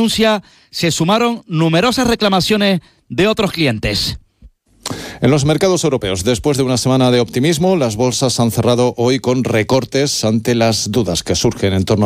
denuncia se sumaron numerosas reclamaciones de otros clientes. En los mercados europeos, después de una semana de optimismo, las bolsas han cerrado hoy con recortes ante las dudas que surgen en torno